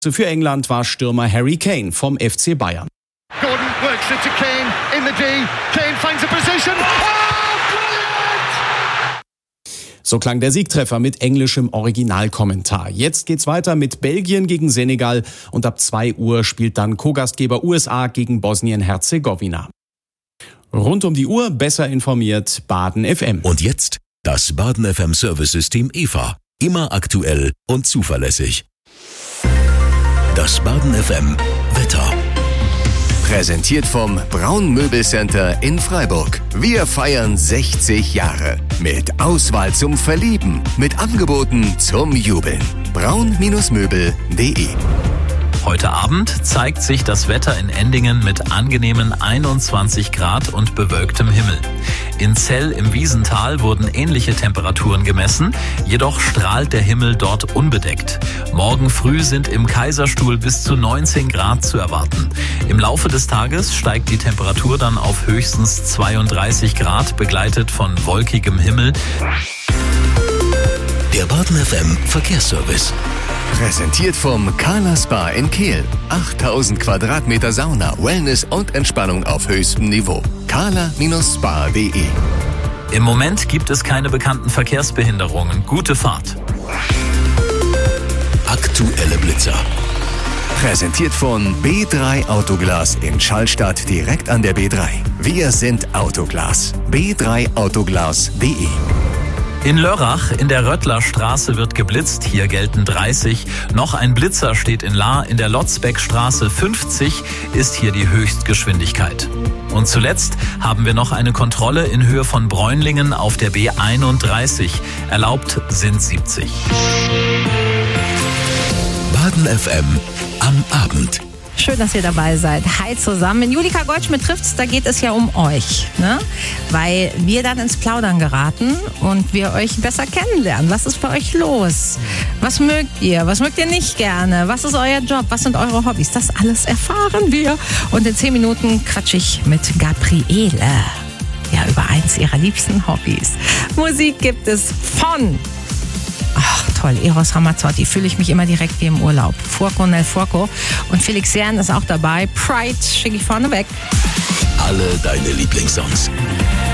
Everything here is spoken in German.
Für England war Stürmer Harry Kane vom FC Bayern. Gordon works it to Kane in the D. Kane finds a position. So klang der Siegtreffer mit englischem Originalkommentar. Jetzt geht's weiter mit Belgien gegen Senegal und ab 2 Uhr spielt dann Co-Gastgeber USA gegen Bosnien-Herzegowina. Rund um die Uhr besser informiert Baden FM. Und jetzt das Baden FM Service-System EVA. Immer aktuell und zuverlässig. Das Baden FM Wetter. Präsentiert vom Braun Möbelcenter in Freiburg. Wir feiern 60 Jahre. Mit Auswahl zum Verlieben. Mit Angeboten zum Jubeln. braun-möbel.de. Heute Abend zeigt sich das Wetter in Endingen mit angenehmen 21 Grad und bewölktem Himmel. In Zell im Wiesental wurden ähnliche Temperaturen gemessen, jedoch strahlt der Himmel dort unbedeckt. Morgen früh sind im Kaiserstuhl bis zu 19 Grad zu erwarten. Im Laufe des Tages steigt die Temperatur dann auf höchstens 32 Grad, begleitet von wolkigem Himmel. Der Baden FM Verkehrsservice. Präsentiert vom Carla Spa in Kehl. 8000 Quadratmeter Sauna, Wellness und Entspannung auf höchstem Niveau. carla-spa.de. Im Moment gibt es keine bekannten Verkehrsbehinderungen. Gute Fahrt. Aktuelle Blitzer. Präsentiert von B3 Autoglas in Schallstadt direkt an der B3. Wir sind Autoglas. b3autoglas.de. In Lörrach in der Röttlerstraße wird geblitzt, hier gelten 30. Noch ein Blitzer steht in Lahr, in der Lotzbeckstraße 50 ist hier die Höchstgeschwindigkeit. Und zuletzt haben wir noch eine Kontrolle in Höhe von Bräunlingen auf der B31. Erlaubt sind 70. Baden FM am Abend. Schön, dass ihr dabei seid. Hi zusammen. Julika Goldschmidt trifft's, da geht es ja um euch, ne? Weil wir dann ins Plaudern geraten und wir euch besser kennenlernen. Was ist bei euch los? Was mögt ihr? Was mögt ihr nicht gerne? Was ist euer Job? Was sind eure Hobbys? Das alles erfahren wir. Und in 10 Minuten quatsch ich mit Gabriele. Ja, über eins ihrer liebsten Hobbys. Musik gibt es von... Ach toll, Eros Ramazzotti, fühle ich mich immer direkt wie im Urlaub. Furco Nel Furco und Felix Jähn ist auch dabei. Pride schicke ich vorne weg. Alle deine Lieblingssongs.